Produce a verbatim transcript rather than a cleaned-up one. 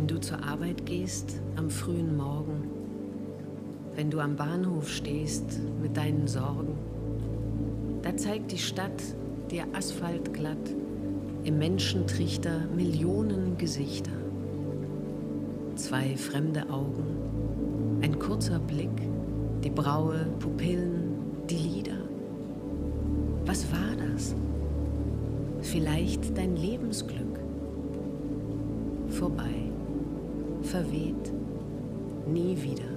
Wenn du zur Arbeit gehst am frühen Morgen, wenn du am Bahnhof stehst mit deinen Sorgen, da zeigt die Stadt dir asphaltglatt im Menschentrichter Millionen Gesichter. Zwei fremde Augen, ein kurzer Blick, die Braue, Pupillen, die Lider. Was war das? Vielleicht dein Lebensglück. Vorbei, verweht, nie wieder.